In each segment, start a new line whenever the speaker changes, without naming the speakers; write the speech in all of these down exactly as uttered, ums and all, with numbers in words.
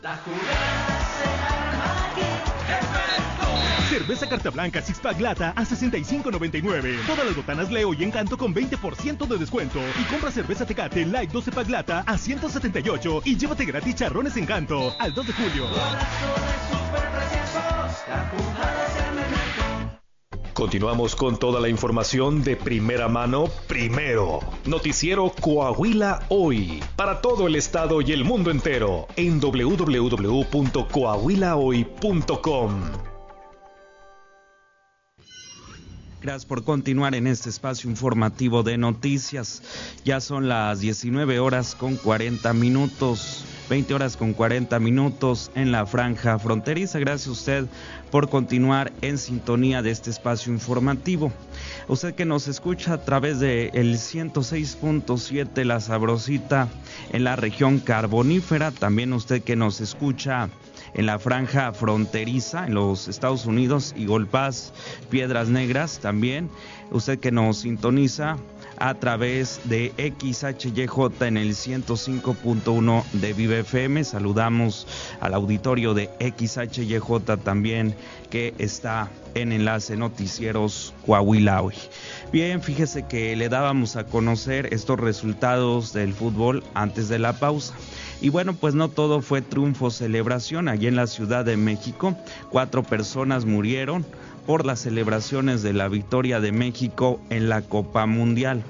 La jugada se arma aquí.
Cerveza Carta Blanca Six Pack Lata a sesenta y cinco noventa y nueve. Todas las botanas Leo y Encanto con veinte por ciento de descuento. Y compra cerveza Tecate Light doce Pack Lata a ciento setenta y ocho y llévate gratis charrones Encanto al dos de julio.
Continuamos con toda la información de primera mano, primero. Noticiero Coahuila Hoy. Para todo el estado y el mundo entero. En doble u doble u doble u punto coahuila hoy punto com.
Gracias por continuar en este espacio informativo de noticias. Ya son las diecinueve horas con cuarenta minutos, veinte horas con cuarenta minutos en la franja fronteriza. Gracias a usted por continuar en sintonía de este espacio informativo. Usted que nos escucha a través de el ciento seis punto siete La Sabrosita en la región carbonífera, también usted que nos escucha en la franja fronteriza en los Estados Unidos, Eagle Pass, Piedras Negras, también usted que nos sintoniza a través de X H Y J en el ciento cinco punto uno de Vive F M. Saludamos al auditorio de X H Y J también, que está en Enlace Noticieros Coahuila Hoy. Bien, fíjese que le dábamos a conocer estos resultados del fútbol antes de la pausa. Y bueno, pues no todo fue triunfo, celebración. Allí en la Ciudad de México, cuatro personas murieron por las celebraciones de la victoria de México en la Copa Mundial.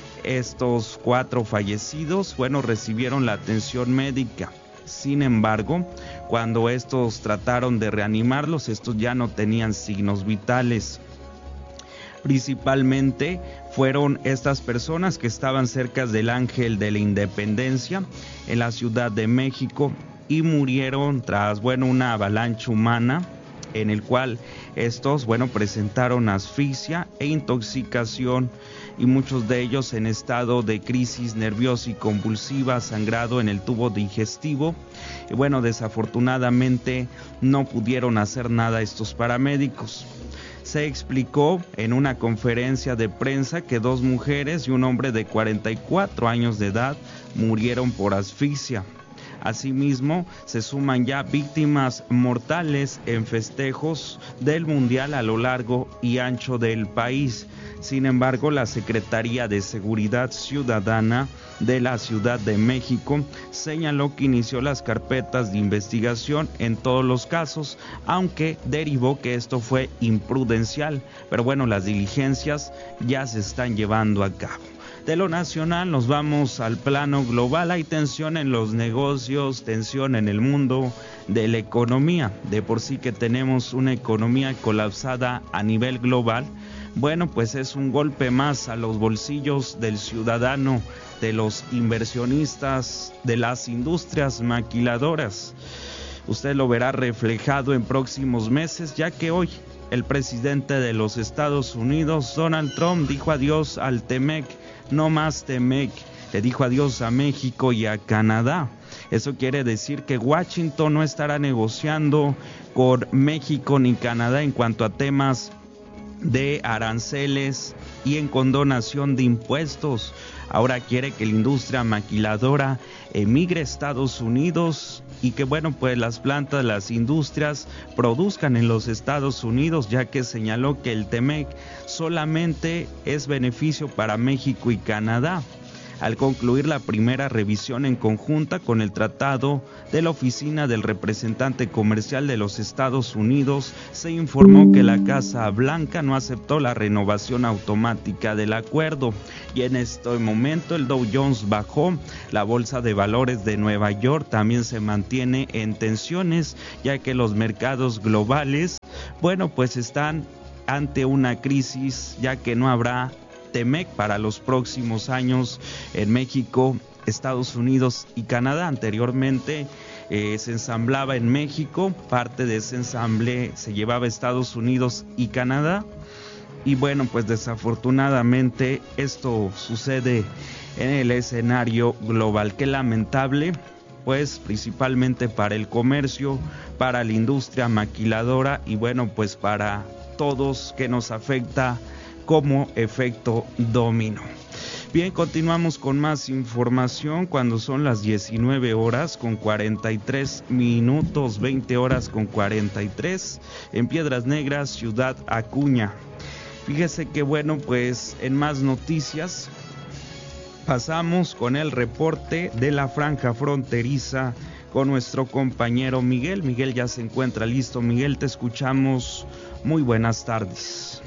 Estos cuatro fallecidos, bueno, recibieron la atención médica. Sin embargo, cuando estos trataron de reanimarlos, estos ya no tenían signos vitales. Principalmente fueron estas personas que estaban cerca del Ángel de la Independencia en la Ciudad de México y murieron tras, bueno, una avalancha humana en el cual estos, bueno, presentaron asfixia e intoxicación, y muchos de ellos en estado de crisis nerviosa y convulsiva, sangrado en el tubo digestivo. Y bueno, desafortunadamente no pudieron hacer nada estos paramédicos. Se explicó en una conferencia de prensa que dos mujeres y un hombre de cuarenta y cuatro años de edad murieron por asfixia. Asimismo, se suman ya víctimas mortales en festejos del Mundial a lo largo y ancho del país. Sin embargo, la Secretaría de Seguridad Ciudadana de la Ciudad de México señaló que inició las carpetas de investigación en todos los casos, aunque derivó que esto fue imprudencial. Pero bueno, las diligencias ya se están llevando a cabo. De lo nacional nos vamos al plano global. Hay tensión en los negocios, tensión en el mundo de la economía. De por sí que tenemos una economía colapsada a nivel global. Bueno, pues es un golpe más a los bolsillos del ciudadano, de los inversionistas, de las industrias maquiladoras. Usted lo verá reflejado en próximos meses, ya que hoy el presidente de los Estados Unidos, Donald Trump, dijo adiós al Temec. No más Temec, le dijo adiós a México y a Canadá. Eso quiere decir que Washington no estará negociando con México ni Canadá en cuanto a temas de aranceles y en condonación de impuestos. Ahora quiere que la industria maquiladora emigre a Estados Unidos y que, bueno, pues las plantas, las industrias produzcan en los Estados Unidos, ya que señaló que el Temec solamente es beneficio para México y Canadá. Al concluir la primera revisión en conjunta con el tratado de la Oficina del Representante Comercial de los Estados Unidos, se informó que la Casa Blanca no aceptó la renovación automática del acuerdo. Y en este momento el Dow Jones bajó, la Bolsa de Valores de Nueva York también se mantiene en tensiones, ya que los mercados globales, bueno, pues están ante una crisis, ya que no habrá Temec para los próximos años en México, Estados Unidos y Canadá. Anteriormente eh, se ensamblaba en México, parte de ese ensamble se llevaba a Estados Unidos y Canadá. Y bueno, pues desafortunadamente esto sucede en el escenario global. Qué lamentable, pues principalmente para el comercio, para la industria maquiladora y bueno, pues para todos, que nos afecta como efecto dominó. Bien, continuamos con más información cuando son las diecinueve horas con cuarenta y tres minutos, veinte horas con cuarenta y tres, en Piedras Negras, Ciudad Acuña. Fíjese que bueno, pues en más noticias pasamos con el reporte de la franja fronteriza con nuestro compañero Miguel. Miguel ya se encuentra listo. Miguel, te escuchamos. Muy buenas tardes.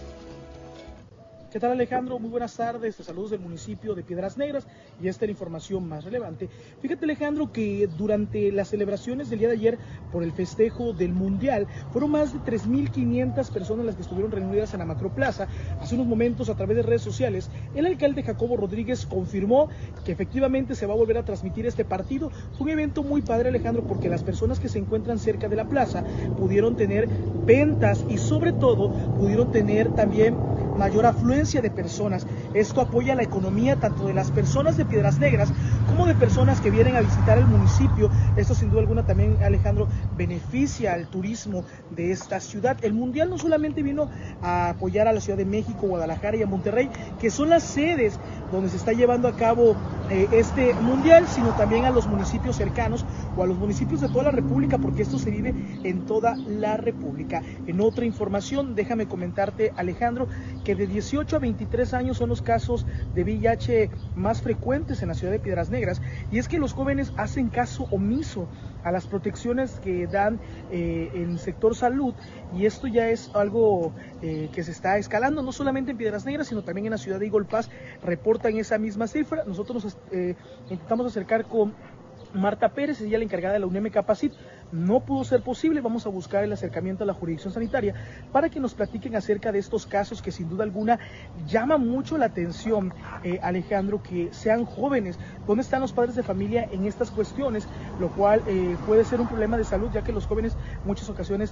¿Qué tal, Alejandro? Muy buenas tardes, te saludos del municipio de Piedras Negras y esta es la información más relevante. Fíjate, Alejandro, que durante las celebraciones del día de ayer por el festejo del Mundial fueron más de tres mil quinientas personas las que estuvieron reunidas en la Macroplaza. Hace unos momentos, a través de redes sociales, el alcalde Jacobo Rodríguez confirmó que efectivamente se va a volver a transmitir este partido. Fue un evento muy padre, Alejandro, porque las personas que se encuentran cerca de la plaza pudieron tener ventas y sobre todo pudieron tener también mayor afluencia de personas. Esto apoya la economía tanto de las personas de Piedras Negras como de personas que vienen a visitar el municipio. Esto sin duda alguna también, Alejandro, beneficia al turismo de esta ciudad. El Mundial no solamente vino a apoyar a la Ciudad de México, Guadalajara y a Monterrey, que son las sedes donde se está llevando a cabo eh, este Mundial, sino también a los municipios cercanos o a los municipios de toda la República, porque esto se vive en toda la República. En otra información, déjame comentarte, Alejandro, que de dieciocho a veintitrés años son los casos de V I H más frecuentes en la ciudad de Piedras Negras, y es que los jóvenes hacen caso omiso a las protecciones que dan eh, en el sector salud, y esto ya es algo eh, que se está escalando, no solamente en Piedras Negras, sino también en la ciudad de Eagle Pass, reportan esa misma cifra. Nosotros nos eh, intentamos acercar con Marta Pérez, ella la encargada de la UNEM Capacit. No pudo ser posible, vamos a buscar el acercamiento a la jurisdicción sanitaria para que nos platiquen acerca de estos casos que sin duda alguna llama mucho la atención, eh, Alejandro, que sean jóvenes. ¿Dónde están los padres de familia en estas cuestiones? Lo cual eh, puede ser un problema de salud, ya que los jóvenes muchas ocasiones,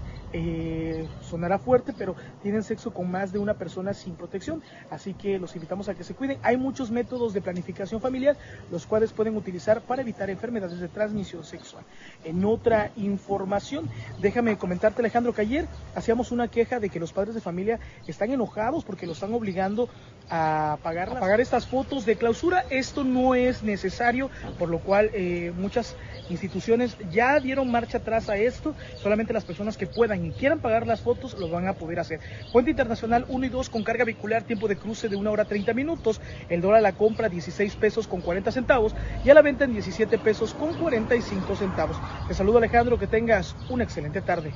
eh, sonará fuerte, pero tienen sexo con más de una persona sin protección, así que los invitamos a que se cuiden. Hay muchos métodos de planificación familiar, los cuales pueden utilizar para evitar enfermedades de transmisión sexual. En otra información, déjame comentarte, Alejandro, que ayer hacíamos una queja de que los padres de familia están enojados porque los están obligando a pagar, a pagar estas fotos de clausura. Esto no es necesario, por lo cual eh, muchas instituciones ya dieron marcha atrás a esto. Solamente las personas que puedan y quieran pagar las fotos lo van a poder hacer. Puente Internacional uno y dos con carga vehicular, tiempo de cruce de una hora treinta minutos, el dólar a la compra dieciséis pesos con cuarenta centavos y a la venta en diecisiete pesos con cuarenta y cinco centavos. Te saludo, Alejandro, que tengas una excelente tarde.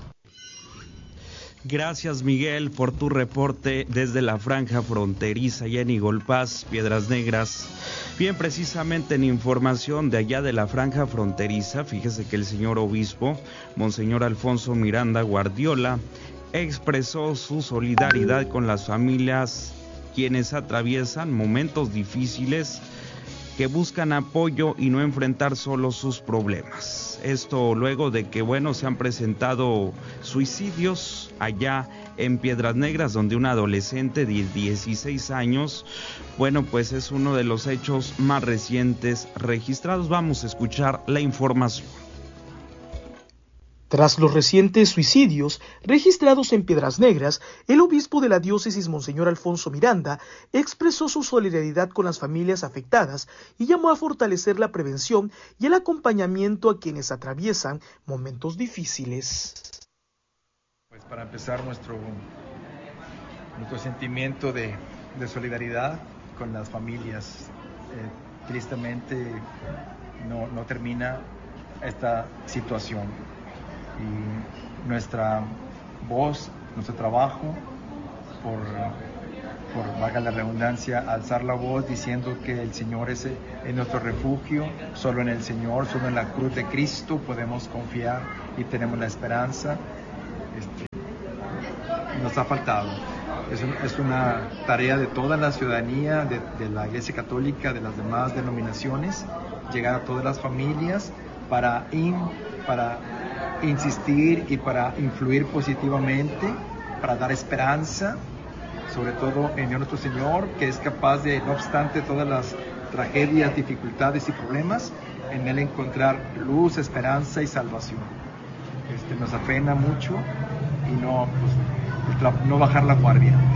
Gracias, Miguel, por tu reporte desde la franja fronteriza y en Eagle Pass, Piedras Negras. Bien, precisamente en información de allá de la franja fronteriza, fíjese que el señor obispo, Monseñor Alfonso Miranda Guardiola, expresó su solidaridad con las familias quienes atraviesan momentos difíciles, que buscan apoyo y no enfrentar solo sus problemas. Esto luego de que, bueno, se han presentado suicidios allá en Piedras Negras, donde un adolescente de dieciséis años, bueno, pues es uno de los hechos más recientes registrados. Vamos a escuchar la información.
Tras los recientes suicidios registrados en Piedras Negras, el obispo de la diócesis, Monseñor Alfonso Miranda, expresó su solidaridad con las familias afectadas y llamó a fortalecer la prevención y el acompañamiento a quienes atraviesan momentos difíciles.
Pues para empezar, nuestro, nuestro sentimiento de, de solidaridad con las familias. Eh, tristemente no, no termina esta situación. Y nuestra voz, nuestro trabajo, por, por valga la redundancia, alzar la voz diciendo que el Señor es, es nuestro refugio, solo en el Señor, solo en la cruz de Cristo podemos confiar y tenemos la esperanza. Este, nos ha faltado. Es, un, es una tarea de toda la ciudadanía, de, de la Iglesia Católica, de las demás denominaciones, llegar a todas las familias para, in, para insistir y para influir positivamente, para dar esperanza, sobre todo en Dios nuestro Señor, que es capaz de, no obstante todas las tragedias, dificultades y problemas, en Él encontrar luz, esperanza y salvación. Este, nos apena mucho y no, pues, no bajar la guardia.